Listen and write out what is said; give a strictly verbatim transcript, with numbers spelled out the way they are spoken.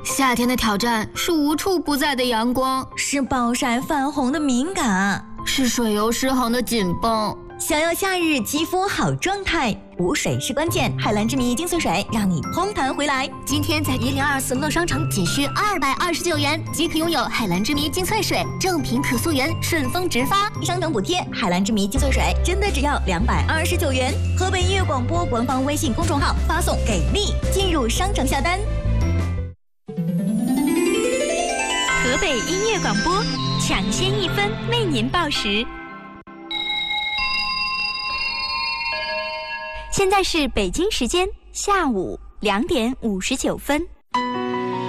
夏天的挑战是无处不在的阳光， 是暴晒泛红的敏感， 是水油失衡的紧绷。 想要夏日肌肤好状态，补水是关键。海蓝之谜精粹水让你嘭弹回来。 今天在一零二四乐商城仅需二百二十九元即可拥有海蓝之谜精粹水，正品可溯源，顺丰直发， 商城补贴。海蓝之谜精粹水真的只要两百二十九元。河北音乐广播官方微信公众号发送给力进入商城下单。 河北音乐广播抢先一分为您报时。现在是北京时间下午两点五十九分。